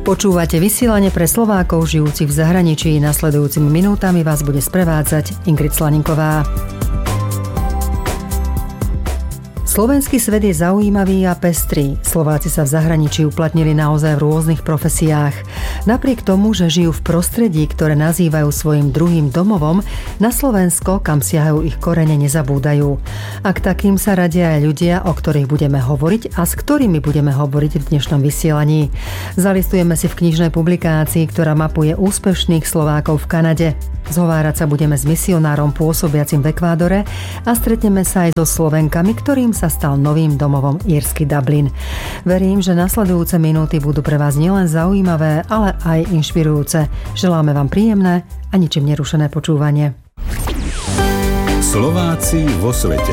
Počúvate vysielanie pre Slovákov žijúcich v zahraničí. Nasledujúcimi minútami vás bude sprevádzať Ingrid Slaninková. Slovenský svet je zaujímavý a pestrý. Slováci sa v zahraničí uplatnili naozaj v rôznych profesiách. Napriek tomu, že žijú v prostredí, ktoré nazývajú svojim druhým domovom, na Slovensko, kam siahajú ich korene, nezabúdajú. A k takým sa radia aj ľudia, o ktorých budeme hovoriť a s ktorými budeme hovoriť v dnešnom vysielaní. Zalistujeme si v knižnej publikácii, ktorá mapuje úspešných Slovákov v Kanade. Zhovárať sa budeme s misionárom pôsobiacim v Ekvádore a stretneme sa aj so Slovenkami, ktorým sa stal novým domovom írsky Dublin. Verím, že nasledujúce minúty budú pre vás nielen zaujímavé, ale aj inšpirujúce. Želáme vám príjemné a ničím nerušené počúvanie. Slováci vo svete.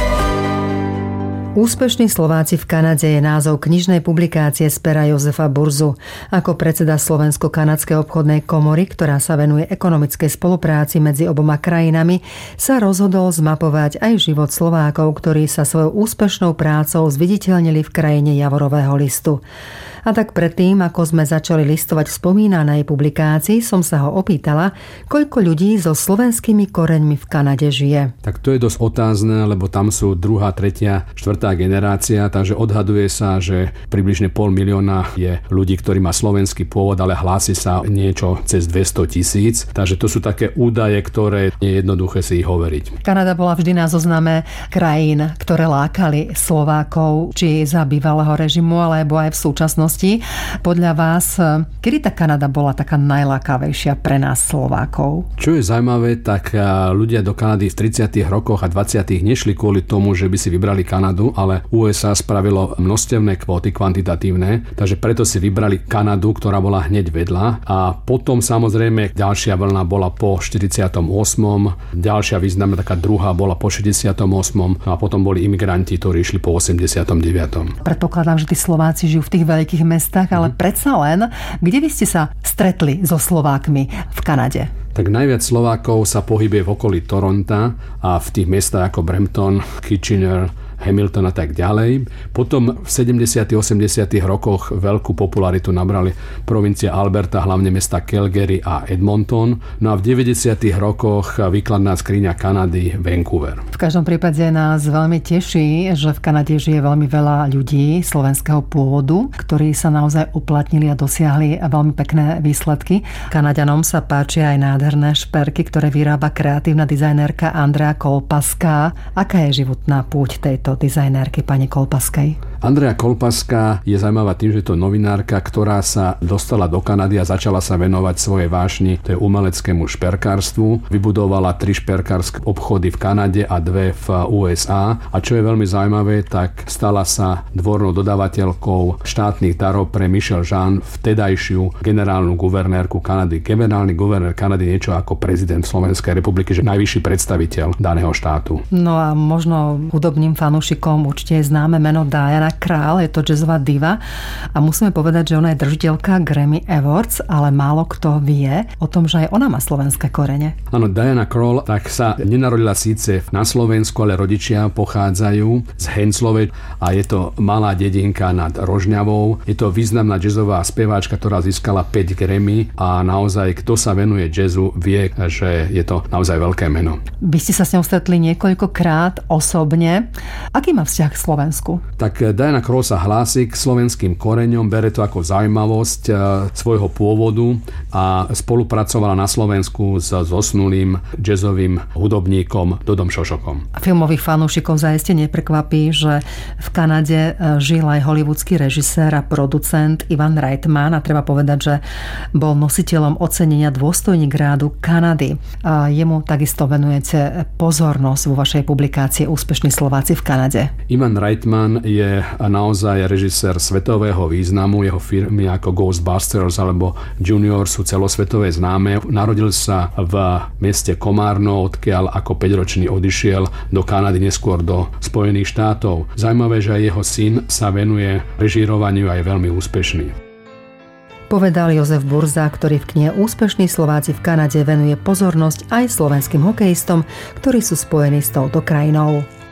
Úspešní Slováci v Kanade je názov knižnej publikácie z pera Jozefa Burzu. Ako predseda Slovensko-kanadskej obchodnej komory, ktorá sa venuje ekonomickej spolupráci medzi oboma krajinami, sa rozhodol zmapovať aj život Slovákov, ktorí sa svojou úspešnou prácou zviditeľnili v krajine Javorového listu. A tak predtým, ako sme začali listovať v spomínanej publikácii, som sa ho opýtala, koľko ľudí so slovenskými koreňmi v Kanade žije. Tak to je dosť otázne, lebo tam sú 2., 3., 4. generácia, takže odhaduje sa, že približne 500 000 je ľudí, ktorí má slovenský pôvod, ale hlási sa niečo cez 200 000. Takže to sú také údaje, ktoré nie je jednoduché si ich hovoriť. Kanada bola vždy na zozname krajín, ktoré lákali Slovákov, či za bývalého režimu, alebo aj v súčasnosti. Podľa vás, kedy tá Kanada bola taká najlákavejšia pre nás Slovákov? Čo je zaujímavé, tak ľudia do Kanady v 30. rokoch a 20. nešli kvôli tomu, že by si vybrali Kanadu, ale USA spravilo množstevné kvóty kvantitatívne, takže preto si vybrali Kanadu, ktorá bola hneď vedľa. A potom samozrejme ďalšia vlna bola po 48. Ďalšia významná taká druhá bola po 68. A potom boli imigranti, ktorí išli po 89. Predpokladám, že tí Slováci žijú v tých veľkých mestách, ale predsa len, kde by ste sa stretli so Slovákmi v Kanade? Tak najviac Slovákov sa pohybuje v okolí Toronta a v tých mestách ako Brampton, Kitchener, Hamilton a tak ďalej. Potom v 70. 80. rokoch veľkú popularitu nabrali provincia Alberta, hlavne mesta Calgary a Edmonton. No a v 90. rokoch výkladná skriňa Kanady Vancouver. V každom prípade nás veľmi teší, že v Kanade žije veľmi veľa ľudí slovenského pôvodu, ktorí sa naozaj uplatnili a dosiahli veľmi pekné výsledky. Kanaďanom sa páčia aj nádherné šperky, ktoré vyrába kreatívna dizajnérka Andrea Kolpaská. Aká je životná púť tejto dizajnérky pani Kolpaskej? Andrea Kolpaská je zaujímavá tým, že to je novinárka, ktorá sa dostala do Kanady a začala sa venovať svojej vášni, to je umeleckému šperkárstvu. Vybudovala 3 šperkárske obchody v Kanade a 2 v USA. A čo je veľmi zaujímavé, tak stala sa dvornou dodávateľkou štátnych darov pre Michelle Jean, vtedajšiu generálnu guvernérku Kanady. Generálny guvernér Kanady niečo ako prezident Slovenskej republiky, že najvyšší predstaviteľ daného štátu. No a možno hudobným fanúšikom určite je známe meno Diana Krall, je to jazzová diva a musíme povedať, že ona je držiteľka Grammy Awards, ale málo kto vie o tom, že aj ona má slovenské korene. Áno, Diana Krall tak sa nenarodila síce na Slovensku, ale rodičia pochádzajú z Henclove a je to malá dedinka nad Rožňavou. Je to významná jazzová speváčka, ktorá získala 5 Grammy a naozaj, kto sa venuje jazzu, vie, že je to naozaj veľké meno. Vy ste sa s ňou stretli niekoľkokrát osobne. Aký má vzťah k Slovensku? Tak Diana Krall sa hlási k slovenským koreňom, bere to ako zaujímavosť svojho pôvodu a spolupracovala na Slovensku s zosnulým jazzovým hudobníkom Dodom Šošokom. Filmových fanúšikov zaiste neprekvapí, že v Kanade žil aj hollywoodský režisér a producent Ivan Reitman a treba povedať, že bol nositeľom ocenenia dôstojník rádu Kanady. A jemu takisto venujete pozornosť vo vašej publikácii Úspešní Slováci v Kanade. Ivan Reitman je naozaj režisér svetového významu. Jeho filmy ako Ghostbusters alebo Junior sú celosvetové známe. Narodil sa v meste Komárno, odkiaľ ako 5-ročný odišiel do Kanady, neskôr do Spojených štátov. Zajímavé, že aj jeho syn sa venuje režírovaniu a je veľmi úspešný. Povedal Jozef Burza, ktorý v knihe Úspešní Slováci v Kanade venuje pozornosť aj slovenským hokejistom, ktorí sú spojení s touto krajinou.